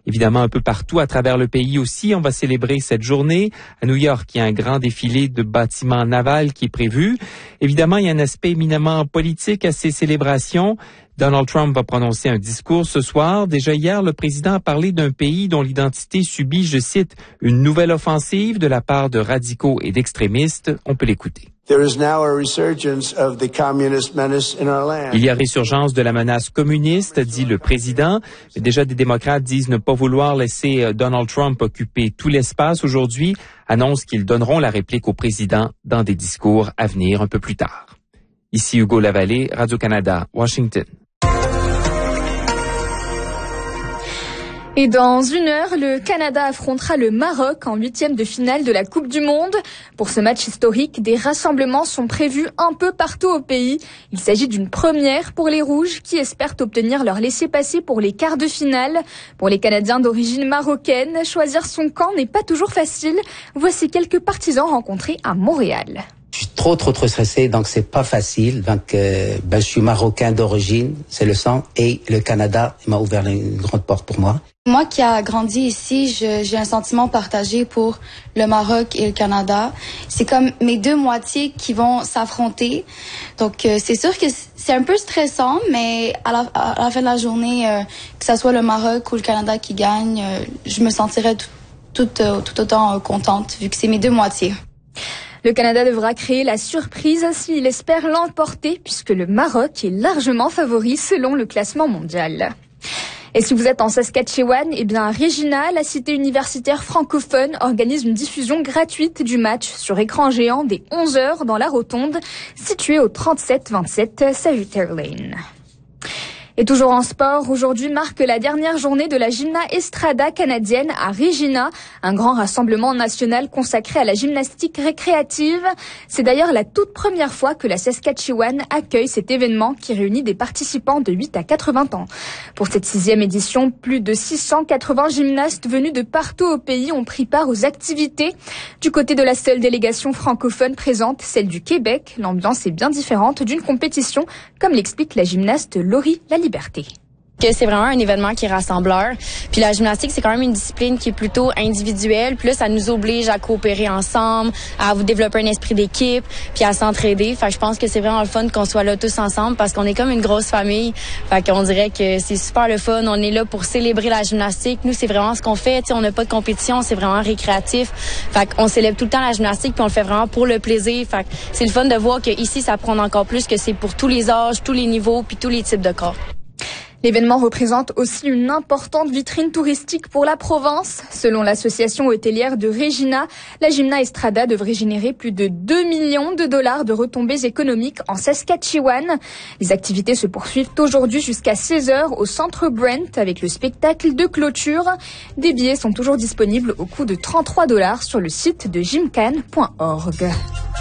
Évidemment, un peu partout à travers le pays aussi, on va célébrer cette journée. À New York, il y a un grand défilé de bâtiments navals qui est prévu. Évidemment, il y a un aspect éminemment politique à ces célébrations. Donald Trump va prononcer un discours ce soir. Déjà hier, le président a parlé d'un pays dont l'identité subit, je cite, une nouvelle offensive de la part de radicaux et d'extrémistes. On peut l'écouter. Il y a résurgence de la menace communiste, dit le président. Mais déjà, des démocrates disent ne pas vouloir laisser Donald Trump occuper tout l'espace aujourd'hui, annoncent qu'ils donneront la réplique au président dans des discours à venir un peu plus tard. Ici Hugo Lavallée, Radio-Canada, Washington. Et dans 1 heure, le Canada affrontera le Maroc en 8e de finale de la Coupe du Monde. Pour ce match historique, des rassemblements sont prévus un peu partout au pays. Il s'agit d'une première pour les Rouges qui espèrent obtenir leur laissez-passer pour les quarts de finale. Pour les Canadiens d'origine marocaine, choisir son camp n'est pas toujours facile. Voici quelques partisans rencontrés à Montréal. Je suis trop stressé, donc c'est pas facile. Donc, je suis marocain d'origine, c'est le sang, et le Canada m'a ouvert une grande porte pour moi. Moi qui a grandi ici, j'ai un sentiment partagé pour le Maroc et le Canada. C'est comme mes deux moitiés qui vont s'affronter. Donc, c'est sûr que c'est un peu stressant, mais à la fin de la journée, que ça soit le Maroc ou le Canada qui gagne, je me sentirais tout autant contente, vu que c'est mes deux moitiés. Le Canada devra créer la surprise s'il espère l'emporter, puisque le Maroc est largement favori selon le classement mondial. Et si vous êtes en Saskatchewan, Regina, la cité universitaire francophone, organise une diffusion gratuite du match sur écran géant dès 11h dans la rotonde, située au 3727 Salutaire Lane. Et toujours en sport, aujourd'hui marque la dernière journée de la Gymna Estrada canadienne à Regina, un grand rassemblement national consacré à la gymnastique récréative. C'est d'ailleurs la toute première fois que la Saskatchewan accueille cet événement qui réunit des participants de 8 à 80 ans. Pour cette 6e édition, plus de 680 gymnastes venus de partout au pays ont pris part aux activités. Du côté de la seule délégation francophone présente, celle du Québec, l'ambiance est bien différente d'une compétition, comme l'explique la gymnaste Laurie Laliberte. Que c'est vraiment un événement qui est rassembleur. Puis la gymnastique, c'est quand même une discipline qui est plutôt individuelle. Puis là, ça nous oblige à coopérer ensemble, à vous développer un esprit d'équipe, puis à s'entraider. Fait que je pense que c'est vraiment le fun qu'on soit là tous ensemble parce qu'on est comme une grosse famille. Fait qu'on dirait que c'est super le fun. On est là pour célébrer la gymnastique. Nous, c'est vraiment ce qu'on fait. T'sais, on n'a pas de compétition, c'est vraiment récréatif. Fait qu'on célèbre tout le temps la gymnastique, puis on le fait vraiment pour le plaisir. Fait que c'est le fun de voir qu'ici, ça prend encore plus, que c'est pour tous les âges, tous les niveaux, puis tous les types de corps. L'événement représente aussi une importante vitrine touristique pour la Provence. Selon l'association hôtelière de Regina, la Gymna Estrada devrait générer plus de 2 millions de dollars de retombées économiques en Saskatchewan. Les activités se poursuivent aujourd'hui jusqu'à 16h au centre Brent avec le spectacle de clôture. Des billets sont toujours disponibles au coût de $33 sur le site de gymcan.org.